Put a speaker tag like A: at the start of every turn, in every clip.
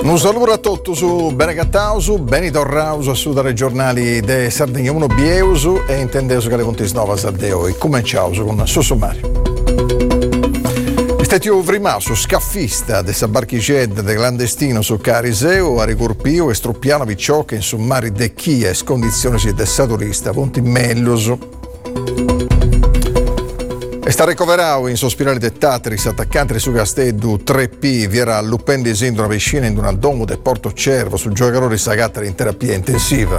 A: Un saluto a tutti su Benegattausu, Benitorrausu, su dalle giornali de Sardegna 1 Bieusu e intendeso che le contis novas de oggi. Cominciamo con il suo sommario. Stetio Vrimasu, scaffista de sa barchicedda de clandestino su Cariseo, a ricurpio e struppiano vicciocche in summari de chi è condizioni de saturista, punti melloso. E sta ricoverato in sospirale de Tatris, attaccante su Casteddu 3P, viera all'uppendisi in una piscina in una domo de Porto Cervo, sul giocatore Sagattari in terapia intensiva.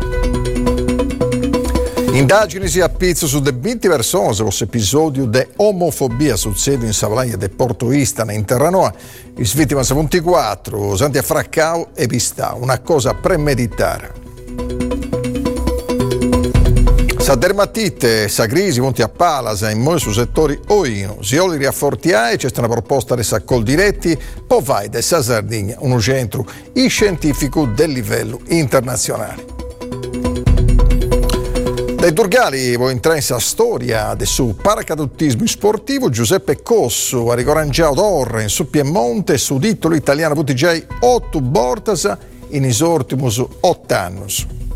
A: Indagini si appizzo su de 20 persone con episodio de omofobia succede in Savlaia de Porto Istana in Terranoa, i vittima 24, Santi Affraccao e Pistà, una cosa premeditata. Sa dermatite, sa crisi, monti a Palasa, in molti su settori oino, si vuole riaffortiare, c'è una proposta di Saccol diretti, poi vai da sa Sardegna, uno centro scientifico del livello internazionale. Dai Turgali vuoi entrare in sa storia del suo paracaduttismo sportivo, Giuseppe Cosso ha ricoranciato Torre in su Piemonte su titolo italiano Putigiai 8 bortas in isortimus 8 anni.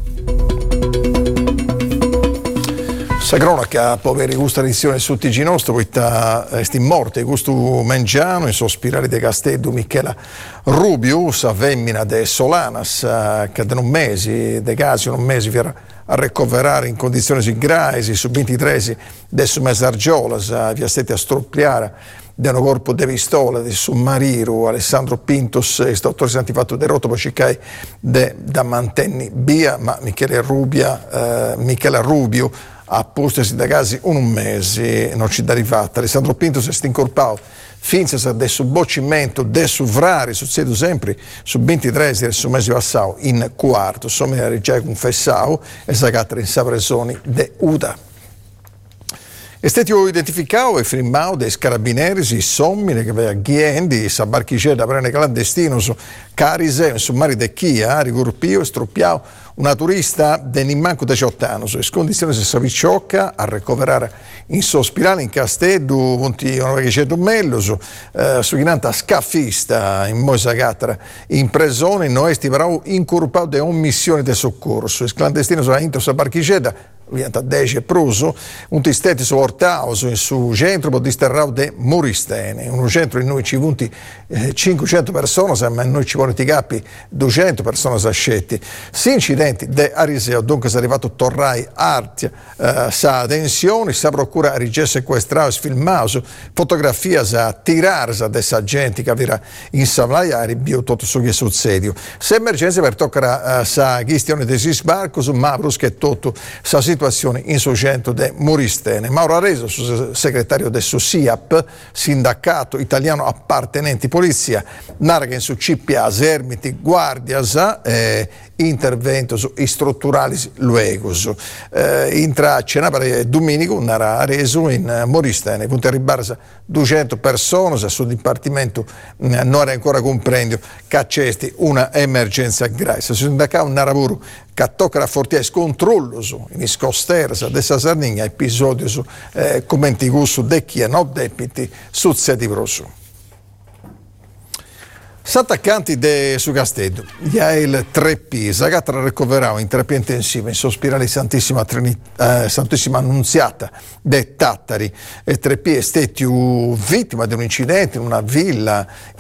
A: Sa cronaca, poveri gusta edizione su TG nostro, poi sti morte, gusto mengiano, in sospirare de Casteddu, Michela Rubio, sa femmina de Solanas, che da un mese, de casi, un mese, viene a recuperare in condizioni gravi, su 23 del mese Argiolas, via stati a stroppiare da un corpo di pistola di Summariru, Alessandro Pintos, il dottore Santifatto de Rotto, poi ciccai da mantenni via, ma Michela Rubio, a postesi da casi un mese, non ci da rifatta. Alessandro Pinto si è incorporato finza del subbocimento del suvrari, succede sempre su 23 del suo mese passato in quarto, insomma era già confessato e sa in sa presoni de Uda. È stato identificato e firmato dai carabinieri i sommine che aveva Ghiendi, sa barchicella prende clandestino su Cariseo, su mari de Chia, ricurpio e struppiato una turista dell'immanco 18 anni, su condizioni se savicciocca a recuperare in sospirale in Casteddu, punti una vecchia mello, su chinanta scaffista in Moisa Gatra in presone, non è però incorporato di omissione di soccorso, il clandestino sulla intro sa barchicella, a 10 pruso, un tistete su Ortauso, in su centro, poi disterrao de Moristene, un centro in noi ci punti 500 persone, ma in noi ci vuole capi 200 persone sascetti. Si incidenti de Ariseo, dunque si è arrivato Torrai Artia, sa tensione, sa procura a rigere sequestrato, sfilmato, fotografia sa tirare de sa gente che aveva in Savlaia, ribio tutto su che succedio. Se emergenza per toccare sa questione di sbarco, su Mavrus che tutto sa situazione in suo centro de Moristene. Mauro Areso, segretario del SIAP, sindacato italiano appartenenti polizia, narra che in su CPA, Sermiti, Guardias, intervento su strutturali luegos. Intra Cenapare Domenico, narra Areso in Moristene, punto a ribarsa 200 persone, se sul dipartimento non è ancora comprendendo che c'è una emergenza grave. Se sindacato narra che tocca rafforzare il controllo in scosterza della Sardegna, episodio su commenti su de chi è non depiti succedi grosso. S'attaccanti su Casteddu, il 3P, Sagatra recuperato in terapia intensiva in sospirale Santissima Annunziata de Tattari, e 3P è stato vittima di un incidente in una villa